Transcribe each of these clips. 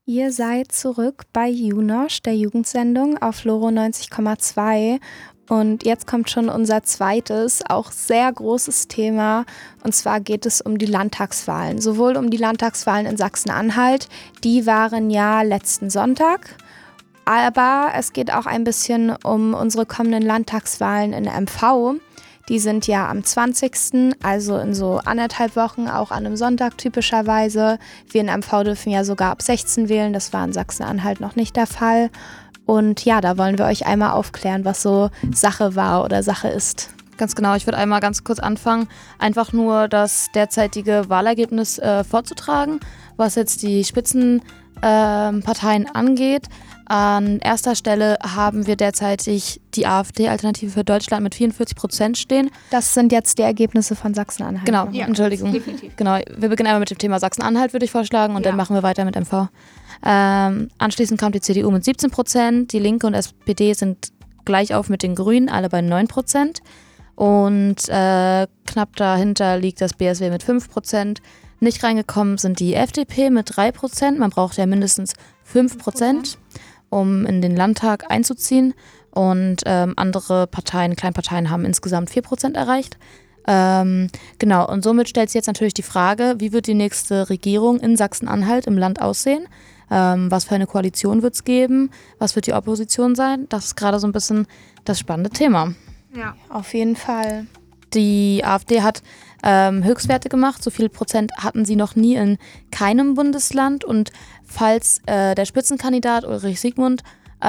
Ihr seid zurück bei Junosch, der Jugendsendung auf Loro 90,2. Und jetzt kommt schon unser zweites, auch sehr großes Thema. Und zwar geht es um die Landtagswahlen. Sowohl um die Landtagswahlen in Sachsen-Anhalt, die waren ja letzten Sonntag. Aber es geht auch ein bisschen um unsere kommenden Landtagswahlen in MV. Die sind ja am 20., also in so 1,5 Wochen, auch an einem Sonntag typischerweise. Wir in MV dürfen ja sogar ab 16 wählen, das war in Sachsen-Anhalt noch nicht der Fall. Und ja, da wollen wir euch einmal aufklären, was so Sache war oder Sache ist. Ganz genau, ich würde einmal ganz kurz anfangen, einfach nur das derzeitige Wahlergebnis vorzutragen, was jetzt die Spitzenparteien angeht. An erster Stelle haben wir derzeitig die AfD, Alternative für Deutschland, mit 44% stehen. Das sind jetzt die Ergebnisse von Sachsen-Anhalt. Genau, Ja, Entschuldigung. definitiv. Genau, wir beginnen einmal mit dem Thema Sachsen-Anhalt, würde ich vorschlagen, und dann machen wir weiter mit MV. Anschließend kommt die CDU mit 17%, die Linke und SPD sind gleich auf mit den Grünen, alle bei 9%. Und knapp dahinter liegt das BSW mit 5%. Nicht reingekommen sind die FDP mit 3%. Man braucht ja mindestens 5%, um in den Landtag einzuziehen. Und andere Parteien, Kleinparteien, haben insgesamt 4% erreicht. Genau, und somit stellt sich jetzt natürlich die Frage, wie wird die nächste Regierung in Sachsen-Anhalt im Land aussehen? Was für eine Koalition wird es geben? Was wird die Opposition sein? Das ist gerade so ein bisschen das spannende Thema. Ja. Auf jeden Fall. Die AfD hat Höchstwerte gemacht. So viel Prozent hatten sie noch nie in keinem Bundesland. Und falls der Spitzenkandidat Ulrich Siegmund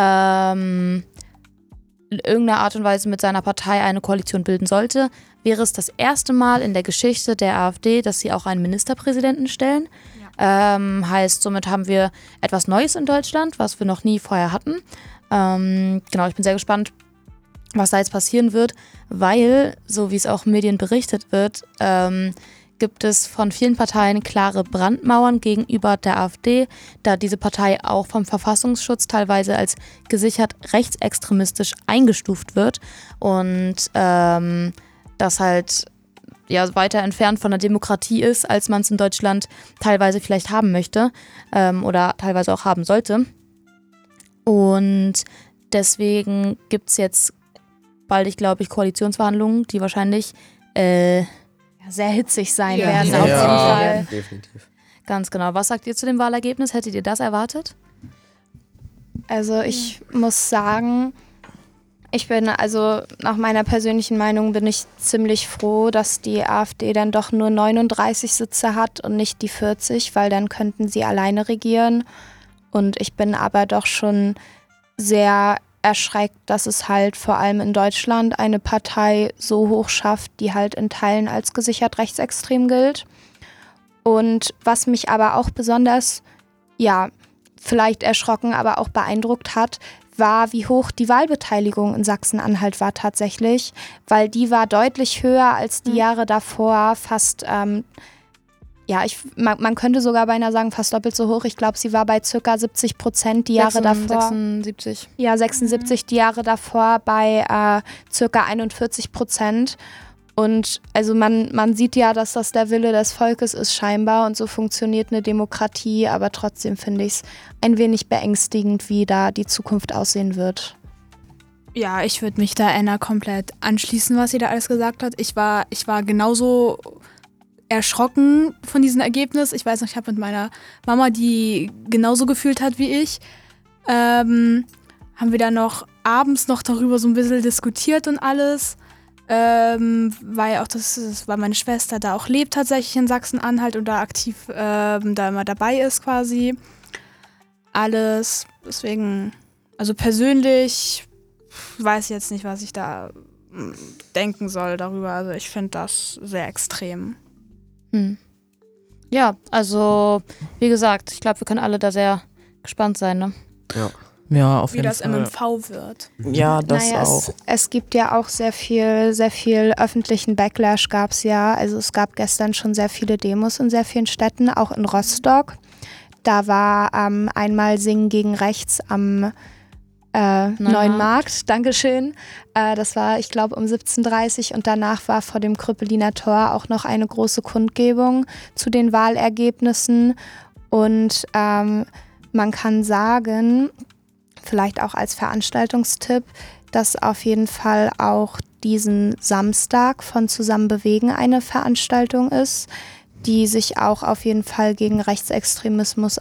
in irgendeiner Art und Weise mit seiner Partei eine Koalition bilden sollte, wäre es das erste Mal in der Geschichte der AfD, dass sie auch einen Ministerpräsidenten stellen. Heißt, somit haben wir etwas Neues in Deutschland, was wir noch nie vorher hatten. Genau, ich bin sehr gespannt, was da jetzt passieren wird, weil, so wie es auch in Medien berichtet wird, gibt es von vielen Parteien klare Brandmauern gegenüber der AfD, da diese Partei auch vom Verfassungsschutz teilweise als gesichert rechtsextremistisch eingestuft wird und das halt ja weiter entfernt von der Demokratie ist, als man es in Deutschland teilweise vielleicht haben möchte oder teilweise auch haben sollte. Und deswegen gibt es jetzt baldig, glaube ich, Koalitionsverhandlungen, die wahrscheinlich Sehr hitzig sein Ja. werden Ja. auf jeden Fall. Definitiv. ganz genau. Was sagt ihr zu dem Wahlergebnis? Hättet ihr das erwartet? Also ich muss sagen, nach meiner persönlichen Meinung bin ich ziemlich froh, dass die AfD dann doch nur 39 Sitze hat und nicht die 40, weil dann könnten sie alleine regieren. Und ich bin aber doch schon sehr erschreckt, dass es halt vor allem in Deutschland eine Partei so hoch schafft, die halt in Teilen als gesichert rechtsextrem gilt. Und was mich aber auch besonders, ja, vielleicht erschrocken, aber auch beeindruckt hat, war, wie hoch die Wahlbeteiligung in Sachsen-Anhalt war tatsächlich, weil die war deutlich höher als die Jahre davor, fast, man könnte sogar beinahe sagen, fast doppelt so hoch. Ich glaube, sie war bei ca. 70% die Jahre davor. 76. Ja, 76 die Jahre davor bei ca. 41%. Und also man sieht ja, dass das der Wille des Volkes ist scheinbar und so funktioniert eine Demokratie, aber trotzdem finde ich es ein wenig beängstigend, wie da die Zukunft aussehen wird. Ja, ich würde mich da Anna komplett anschließen, was sie da alles gesagt hat. Ich war genauso erschrocken von diesem Ergebnis. Ich weiß noch, ich habe mit meiner Mama, die genauso gefühlt hat wie ich, haben wir dann noch abends noch darüber so ein bisschen diskutiert und alles. Weil auch weil meine Schwester da auch lebt tatsächlich in Sachsen-Anhalt und da aktiv da immer dabei ist quasi. Alles. Deswegen, also persönlich weiß ich jetzt nicht, was ich da denken soll darüber. Also ich finde das sehr extrem. Ja, also wie gesagt, ich glaube, wir können alle da sehr gespannt sein, ne? Ja, auf Wie jeden das Fall. MMV wird. Ja, das auch. Es gibt ja auch sehr viel öffentlichen Backlash gab es ja. Also es gab gestern schon sehr viele Demos in sehr vielen Städten, auch in Rostock. Da war einmal Singen gegen Rechts am Neuen Markt, Dankeschön. Das war, ich glaube, um 17:30 Uhr und danach war vor dem Krüppeliner Tor auch noch eine große Kundgebung zu den Wahlergebnissen. Und man kann sagen, vielleicht auch als Veranstaltungstipp, dass auf jeden Fall auch diesen Samstag von Zusammen bewegen eine Veranstaltung ist, die sich auch auf jeden Fall gegen Rechtsextremismus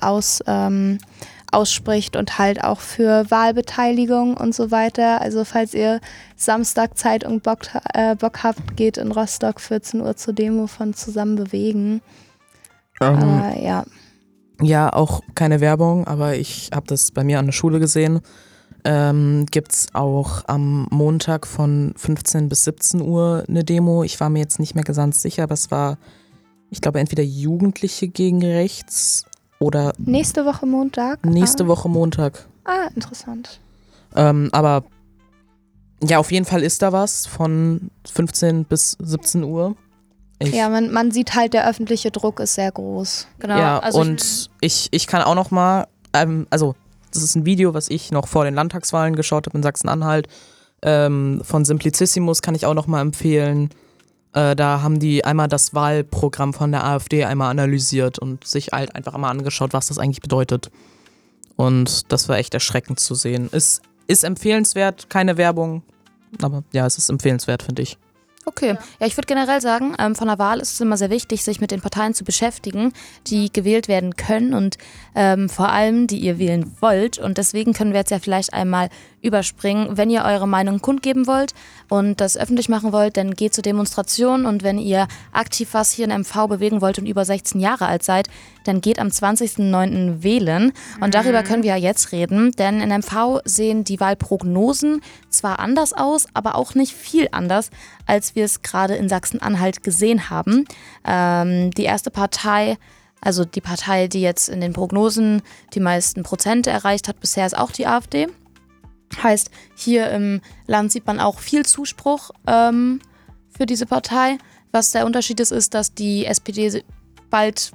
ausspricht und halt auch für Wahlbeteiligung und so weiter. Also falls ihr Samstag Zeit und Bock habt, geht in Rostock 14 Uhr zur Demo von Zusammen bewegen. Aber ja. Ja, auch keine Werbung, aber ich habe das bei mir an der Schule gesehen. Gibt's auch am Montag von 15 bis 17 Uhr eine Demo. Ich war mir jetzt nicht mehr ganz sicher, aber es war, ich glaube, entweder Jugendliche gegen rechts oder Nächste Woche Montag? nächste Woche Montag. Interessant. Aber ja, auf jeden Fall ist da was von 15 bis 17 Uhr. Ja, man sieht halt, der öffentliche Druck ist sehr groß. Genau. Ja, also und ich kann auch noch mal, also das ist ein Video, was ich noch vor den Landtagswahlen geschaut habe in Sachsen-Anhalt, von Simplicissimus kann ich auch noch mal empfehlen. Da haben die einmal das Wahlprogramm von der AfD einmal analysiert und sich halt einfach mal angeschaut, was das eigentlich bedeutet. Und das war echt erschreckend zu sehen. Ist empfehlenswert, keine Werbung, aber ja, es ist empfehlenswert, finde ich. Okay, ja, ich würde generell sagen, von der Wahl ist es immer sehr wichtig, sich mit den Parteien zu beschäftigen, die gewählt werden können und vor allem, die ihr wählen wollt. Und deswegen können wir jetzt ja vielleicht einmal überspringen. Wenn ihr eure Meinung kundgeben wollt und das öffentlich machen wollt, dann geht zur Demonstration. Und wenn ihr aktiv was hier in MV bewegen wollt und über 16 Jahre alt seid, dann geht am 20.09. wählen. Und darüber können wir ja jetzt reden, denn in MV sehen die Wahlprognosen zwar anders aus, aber auch nicht viel anders, als wir es gerade in Sachsen-Anhalt gesehen haben. Die erste Partei, also die Partei, die jetzt in den Prognosen die meisten Prozente erreicht hat, bisher ist auch die AfD. Heißt, hier im Land sieht man auch viel Zuspruch für diese Partei. Was der Unterschied ist, dass die SPD bald,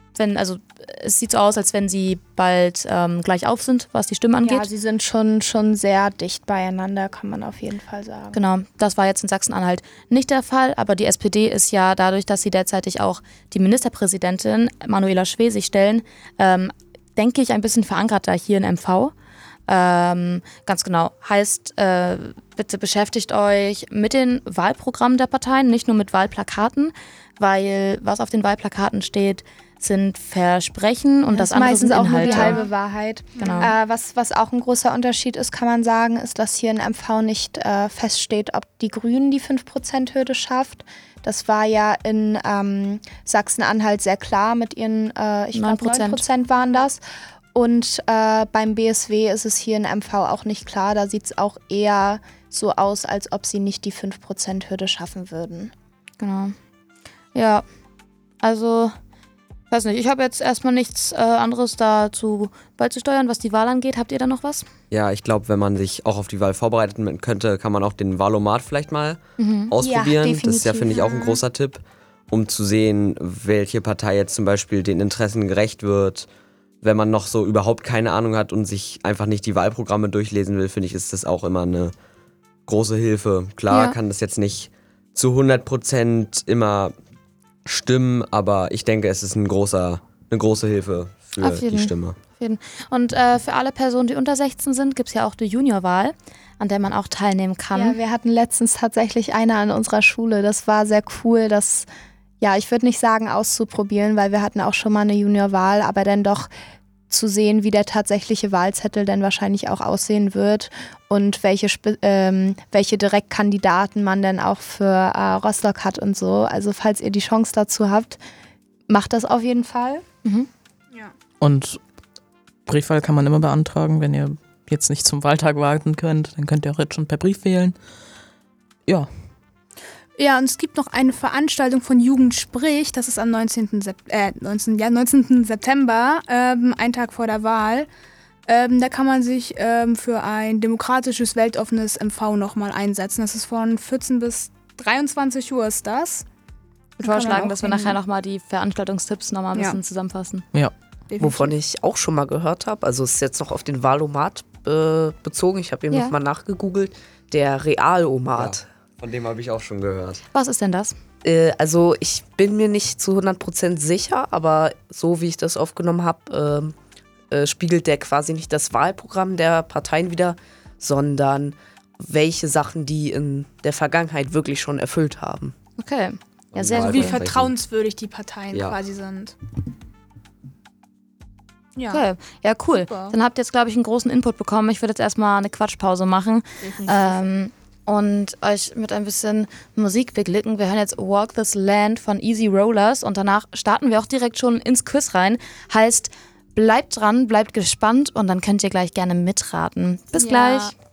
es sieht so aus, als wenn sie bald gleich auf sind, was die Stimmen angeht. Ja, sie sind schon sehr dicht beieinander, kann man auf jeden Fall sagen. Genau, das war jetzt in Sachsen-Anhalt nicht der Fall, aber die SPD ist ja dadurch, dass sie derzeitig auch die Ministerpräsidentin Manuela Schwesig stellen, denke ich, ein bisschen verankerter hier in MV. Ganz genau. Heißt, bitte beschäftigt euch mit den Wahlprogrammen der Parteien, nicht nur mit Wahlplakaten, weil was auf den Wahlplakaten steht, sind Versprechen und das andere meistens sind auch nur Inhalte. die halbe Wahrheit. Genau. Was auch ein großer Unterschied ist, kann man sagen, ist, dass hier in MV nicht feststeht, ob die Grünen die 5%-Hürde schafft. Das war ja in Sachsen-Anhalt sehr klar mit ihren, ich glaube 9% waren das. Und beim BSW ist es hier in MV auch nicht klar. Da sieht es auch eher so aus, als ob sie nicht die 5%-Hürde schaffen würden. Genau. Ja, also, weiß nicht, ich habe jetzt erstmal nichts anderes dazu beizusteuern, was die Wahl angeht. Habt ihr da noch was? Ja, ich glaube, wenn man sich auch auf die Wahl vorbereiten könnte, kann man auch den Wahlomat vielleicht mal ausprobieren. Ja, das ist ja, finde ich, auch ein großer Tipp, um zu sehen, welche Partei jetzt zum Beispiel den Interessen gerecht wird. Wenn man noch so überhaupt keine Ahnung hat und sich einfach nicht die Wahlprogramme durchlesen will, finde ich, ist das auch immer eine große Hilfe. Klar kann das jetzt nicht zu 100% immer stimmen, aber ich denke, es ist eine große Hilfe für die Stimme. Und für alle Personen, die unter 16 sind, gibt es ja auch die Juniorwahl, an der man auch teilnehmen kann. Ja, wir hatten letztens tatsächlich eine an unserer Schule. Das war sehr cool, das, ja, ich würde nicht sagen auszuprobieren, weil wir hatten auch schon mal eine Juniorwahl, aber dann doch zu sehen, wie der tatsächliche Wahlzettel dann wahrscheinlich auch aussehen wird und welche Direktkandidaten man dann auch für Rostock hat und so. Also falls ihr die Chance dazu habt, macht das auf jeden Fall. Ja. Und Briefwahl kann man immer beantragen, wenn ihr jetzt nicht zum Wahltag warten könnt, dann könnt ihr auch jetzt schon per Brief wählen. Ja. Ja, und es gibt noch eine Veranstaltung von Jugend spricht, das ist am 19. September, einen Tag vor der Wahl. Da kann man sich für ein demokratisches, weltoffenes MV nochmal einsetzen. Das ist von 14 bis 23 Uhr ist das. Ich würde vorschlagen, dass wir nachher nochmal die Veranstaltungstipps nochmal ein bisschen zusammenfassen. Ja. Definitiv. Wovon ich auch schon mal gehört habe, also es ist jetzt noch auf den Wahlomat bezogen, ich habe eben noch mal nachgegoogelt, der Realomat. Ja, von dem habe ich auch schon gehört. Was ist denn das? Also ich bin mir nicht zu 100% sicher, aber so wie ich das aufgenommen habe, spiegelt der quasi nicht das Wahlprogramm der Parteien wider, sondern welche Sachen die in der Vergangenheit wirklich schon erfüllt haben. Okay. Ja, sehr Also Also wie gut. vertrauenswürdig die Parteien Ja. quasi sind. Ja. Okay. Ja, cool. Super. Dann habt ihr jetzt, glaube ich, einen großen Input bekommen. Ich würde jetzt erstmal eine Quatschpause machen. Und euch mit ein bisschen Musik beglücken. Wir hören jetzt Walk This Land von Easy Rollers und danach starten wir auch direkt schon ins Quiz rein. Heißt, bleibt dran, bleibt gespannt und dann könnt ihr gleich gerne mitraten. Bis gleich.